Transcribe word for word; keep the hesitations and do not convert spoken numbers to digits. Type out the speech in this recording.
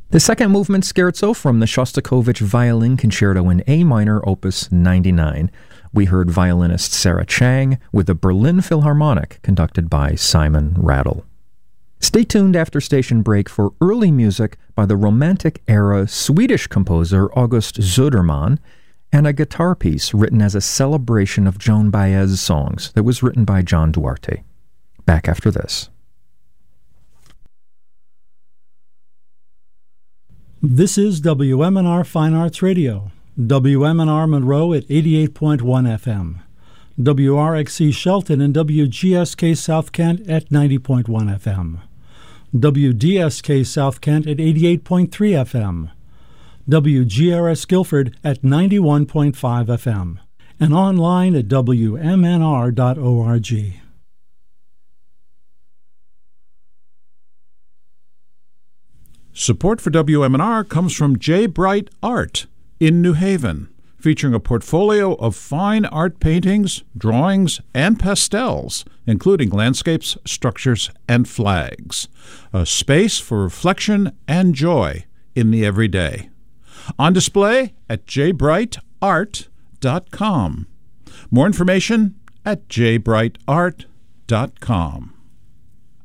The second movement scherzo from the Shostakovich Violin Concerto in A minor, opus ninety-nine. We heard violinist Sarah Chang with the Berlin Philharmonic, conducted by Simon Rattle. Stay tuned after station break for early music by the Romantic-era Swedish composer August Söderman, and a guitar piece written as a celebration of Joan Baez's songs that was written by John Duarte. Back after this. This is W M N R Fine Arts Radio, W M N R Monroe at eighty-eight point one F M, W R X C Shelton and W G S K South Kent at ninety point one F M, W D S K South Kent at eighty-eight point three F M, W G R S Guilford at ninety-one point five F M, and online at W M N R dot org. Support for W M N R comes from J. Bright Art in New Haven, featuring a portfolio of fine art paintings, drawings, and pastels, including landscapes, structures, and flags. A space for reflection and joy in the everyday. On display at j bright art dot com. More information at j bright art dot com.